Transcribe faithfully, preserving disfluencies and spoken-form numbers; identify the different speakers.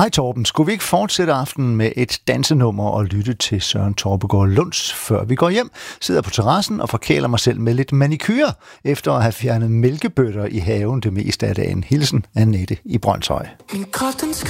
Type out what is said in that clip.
Speaker 1: Hej Torben, skulle vi ikke fortsætte aftenen med et dansenummer og lytte til Søren Torpegaard Lunds, før vi går hjem, sidder på terrassen og forkæler mig selv med lidt manikyre, efter at have fjernet mælkebøtter i haven det meste af dagen. Hilsen Annette i Brønshøj.
Speaker 2: Min krop, den